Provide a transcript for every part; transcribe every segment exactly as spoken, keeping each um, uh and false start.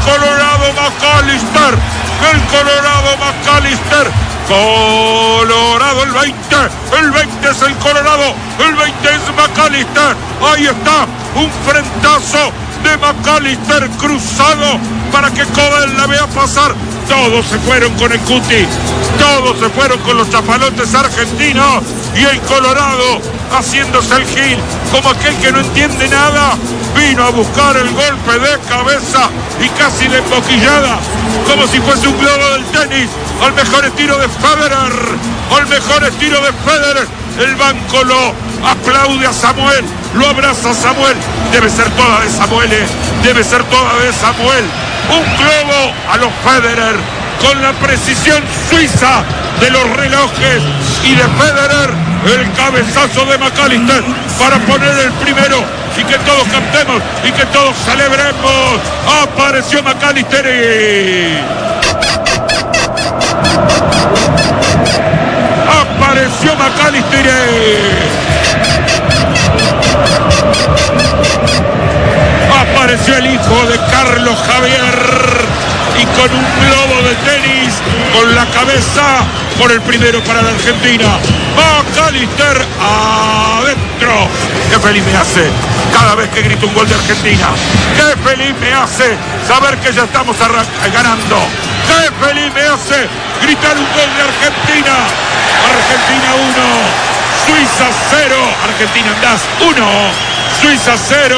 Colorado McAllister, el Colorado McAllister. Colorado el veinte, el veinte es el Colorado, el veinte es McAllister. Ahí está, un frentazo de McAllister cruzado para que Cobel la vea pasar. Todos se fueron con el Cuti, todos se fueron con los chapalotes argentinos y el Colorado haciéndose el gil como aquel que no entiende nada. Vino a buscar el golpe de cabeza y casi la emboquillada, como si fuese un globo del tenis. Al mejor estilo de Federer, al mejor estilo de Federer. El banco lo aplaude a Samuel, lo abraza a Samuel. Debe ser toda de Samuel, eh. debe ser toda de Samuel. Un globo a los Federer, con la precisión suiza de los relojes y de Federer. El cabezazo de McAllister para poner el primero y que todos cantemos y que todos celebremos. Apareció McAllister y... apareció McAllister y... apareció el hijo de Carlos Javier y con un globo de tenis con la cabeza por el primero para la Argentina. McAllister adentro. Qué feliz me hace cada vez que grito un gol de Argentina. Qué feliz me hace saber que ya estamos ganando. Qué feliz me hace gritar un gol de Argentina. Argentina uno, Suiza cero. Argentina andás uno, Suiza cero.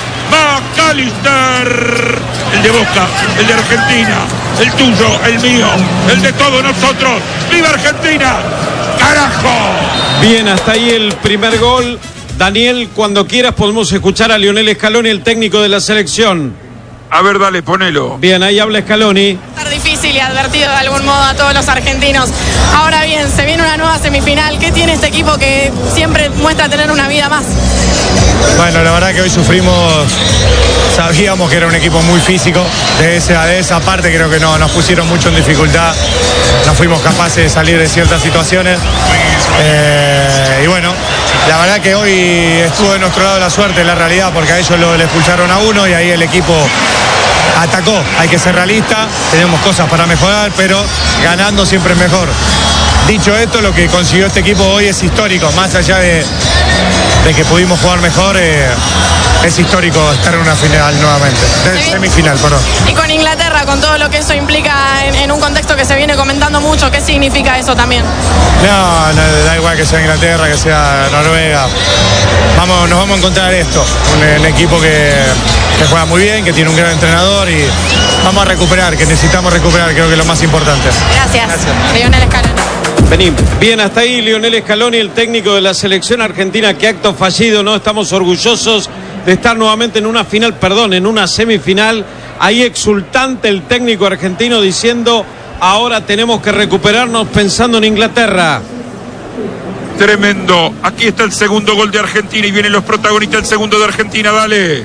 McAllister, el de Boca, el de Argentina, el tuyo, el mío, el de todos nosotros. ¡Viva Argentina! ¡Carajo! Bien, hasta ahí el primer gol. Daniel, cuando quieras podemos escuchar a Lionel Scaloni, el técnico de la selección. A ver, dale, ponelo. Bien, ahí habla Scaloni. Estar difícil y advertido de algún modo a todos los argentinos. Ahora bien, se viene una nueva semifinal. ¿Qué tiene este equipo que siempre muestra tener una vida más? Bueno, la verdad que hoy sufrimos, sabíamos que era un equipo muy físico, de esa, de esa parte creo que no, nos pusieron mucho en dificultad, no fuimos capaces de salir de ciertas situaciones, eh, y bueno, la verdad que hoy estuvo de nuestro lado la suerte, la realidad, porque a ellos lo, le expulsaron a uno y ahí el equipo atacó. Hay que ser realista, tenemos cosas para mejorar, pero ganando siempre es mejor. Dicho esto, lo que consiguió este equipo hoy es histórico, más allá de, de que pudimos jugar mejor, eh, es histórico estar en una final nuevamente, de semifinal, perdón. Y con Inglaterra, con todo lo que eso implica en, en un contexto que se viene comentando mucho, ¿qué significa eso también? No, no, da igual que sea Inglaterra, que sea Noruega, vamos, nos vamos a encontrar esto, un, un equipo que, que juega muy bien, que tiene un gran entrenador y vamos a recuperar, que necesitamos recuperar, creo que es lo más importante. Gracias, Gracias. Lionel Scaloni. Vení. Bien, hasta ahí Lionel Scaloni, el técnico de la selección argentina. Qué acto fallido, ¿no? Estamos orgullosos de estar nuevamente en una final, perdón, en una semifinal. Ahí exultante el técnico argentino diciendo, ahora tenemos que recuperarnos pensando en Inglaterra. Tremendo. Aquí está el segundo gol de Argentina y vienen los protagonistas del segundo de Argentina, dale.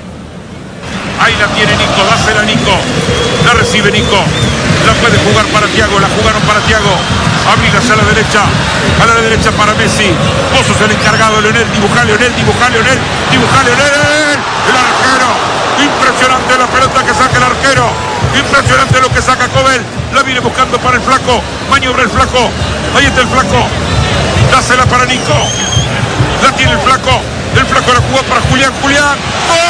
Ahí la tiene Nico, dásela Nico. La recibe Nico. La puede jugar para Thiago, la jugaron para Thiago. Abrigas a la derecha, a la derecha para Messi. Vos sos el encargado, Leonel, dibuja Leonel, dibuja Leonel, dibuja Leonel. El arquero, impresionante la pelota que saca el arquero. Impresionante lo que saca Cobel. La viene buscando para el flaco, maniobra el flaco. Ahí está el flaco. Dásela para Nico. La tiene el flaco. El flaco la jugó para Julián, Julián. ¡Gol!